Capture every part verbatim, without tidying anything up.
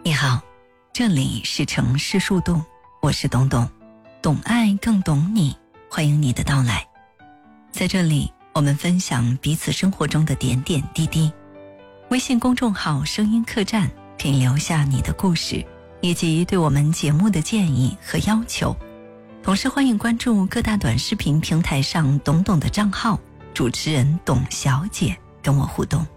你好，这里是城市树洞，我是董董，懂爱更懂你，欢迎你的到来。在这里，我们分享彼此生活中的点点滴滴。微信公众号声音客栈可以留下你的故事，以及对我们节目的建议和要求。同时欢迎关注各大短视频平台上董董的账号，主持人董小姐跟我互动。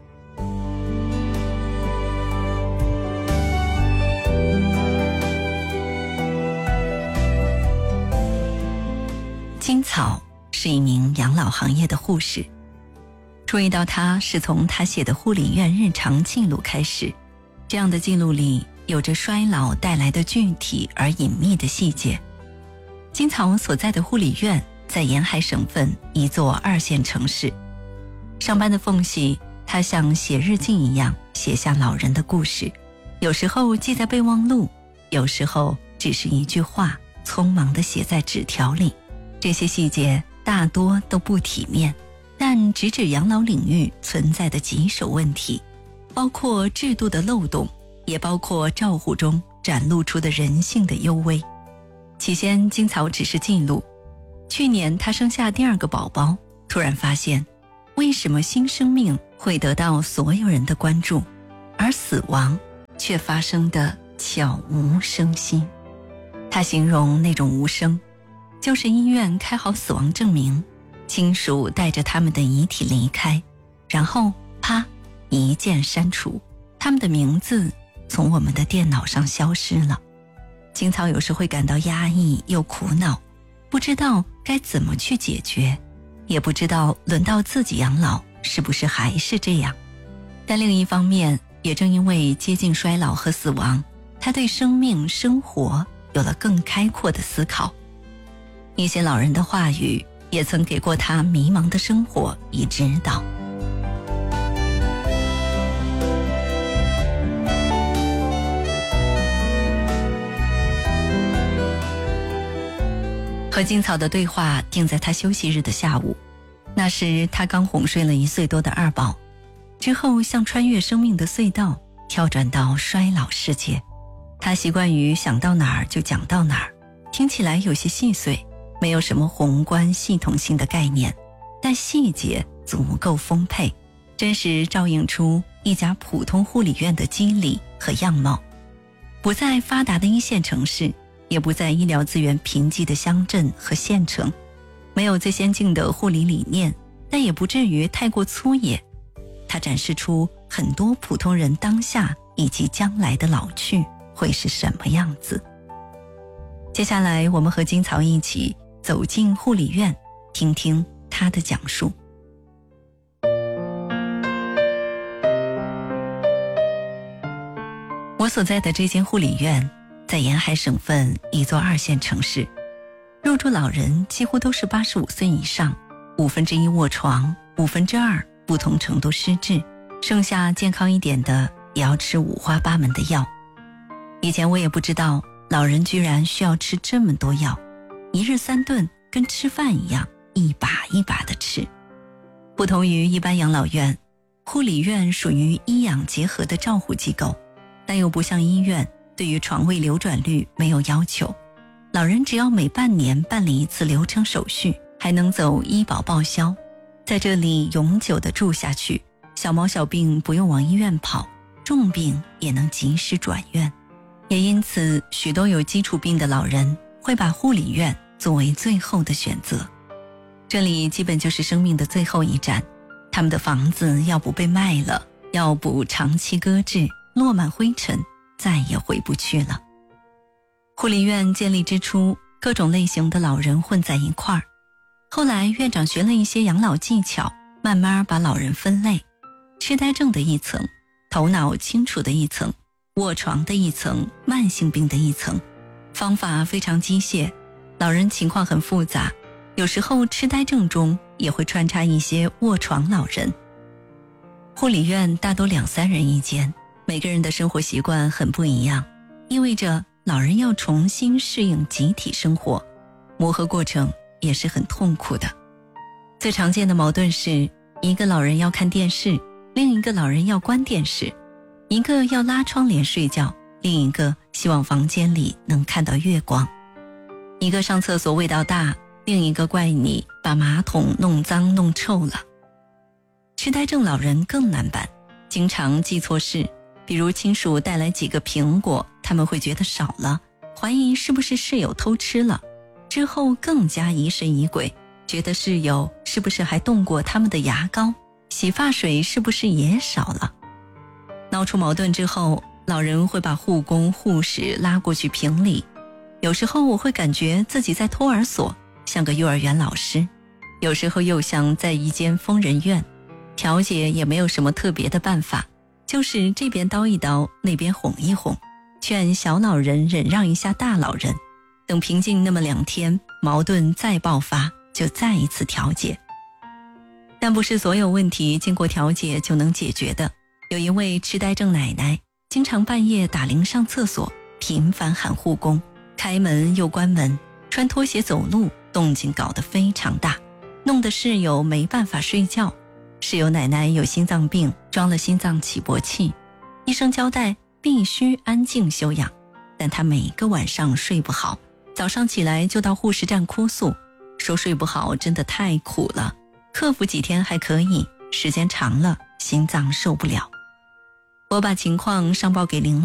金草是一名养老行业的护士，注意到她是从她写的护理院日常记录开始，这样的记录里有着衰老带来的具体而隐秘的细节。金草所在的护理院在沿海省份一座二线城市，上班的缝隙，她像写日记一样写下老人的故事，有时候记在备忘录，有时候只是一句话匆忙地写在纸条里。这些细节大多都不体面，但直指养老领域存在的棘手问题，包括制度的漏洞，也包括照护中展露出的人性的幽微。起先金草只是记录，去年她生下第二个宝宝，突然发现为什么新生命会得到所有人的关注，而死亡却发生得悄无声息。她形容那种无声，就是医院开好死亡证明，亲属带着他们的遗体离开，然后啪一键删除，他们的名字从我们的电脑上消失了。金草有时会感到压抑又苦恼，不知道该怎么去解决，也不知道轮到自己养老是不是还是这样。但另一方面，也正因为接近衰老和死亡，他对生命生活有了更开阔的思考。一些老人的话语也曾给过他迷茫的生活以指导。和金草的对话定在他休息日的下午，那时他刚哄睡了一岁多的二宝，之后像穿越生命的隧道跳转到衰老世界。他习惯于想到哪儿就讲到哪儿，听起来有些细碎，没有什么宏观系统性的概念，但细节足够丰沛，真实照映出一家普通护理院的机理和样貌。不在发达的一线城市，也不在医疗资源贫瘠的乡镇和县城，没有最先进的护理理念，但也不至于太过粗野。它展示出很多普通人当下以及将来的老去会是什么样子。接下来我们和金草一起走进护理院，听听他的讲述。我所在的这间护理院在沿海省份一座二线城市，入住老人几乎都是八十五岁以上，五分之一卧床，五分之二不同程度失智，剩下健康一点的也要吃五花八门的药。以前我也不知道老人居然需要吃这么多药，一日三顿跟吃饭一样，一把一把的吃。不同于一般养老院，护理院属于医养结合的照护机构，但又不像医院对于床位流转率没有要求，老人只要每半年办理一次流程手续，还能走医保报销，在这里永久的住下去，小毛小病不用往医院跑，重病也能及时转院。也因此，许多有基础病的老人会把护理院作为最后的选择。这里基本就是生命的最后一站，他们的房子要不被卖了，要不长期搁置，落满灰尘，再也回不去了。护理院建立之初，各种类型的老人混在一块儿。后来院长学了一些养老技巧，慢慢把老人分类，痴呆症的一层，头脑清楚的一层，卧床的一层，慢性病的一层。方法非常机械，老人情况很复杂，有时候痴呆症中也会穿插一些卧床老人。护理院大多两三人一间，每个人的生活习惯很不一样，意味着老人要重新适应集体生活，磨合过程也是很痛苦的。最常见的矛盾是，一个老人要看电视，另一个老人要关电视，一个要拉窗帘睡觉， 另一个希望房间里能看到月光。一个上厕所味道大，另一个怪你把马桶弄脏弄臭了。痴呆症老人更难办，经常记错事，比如亲属带来几个苹果，他们会觉得少了，怀疑是不是室友偷吃了，之后更加疑神疑鬼，觉得室友是不是还动过他们的牙膏，洗发水是不是也少了。闹出矛盾之后，老人会把护工护士拉过去评理，有时候我会感觉自己在托儿所，像个幼儿园老师，有时候又像在一间疯人院，调解也没有什么特别的办法，就是这边叨一叨，那边哄一哄，劝小老人忍让一下大老人，等平静那么两天，矛盾再爆发，就再一次调解。但不是所有问题经过调解就能解决的。有一位痴呆症奶奶，经常半夜打铃上厕所，频繁喊护工，开门又关门，穿拖鞋走路，动静搞得非常大，弄得室友没办法睡觉。室友奶奶有心脏病，装了心脏起搏器，医生交代必须安静休养，但她每个晚上睡不好，早上起来就到护士站哭诉，说睡不好真的太苦了，克服几天还可以，时间长了心脏受不了。我把情况上报给领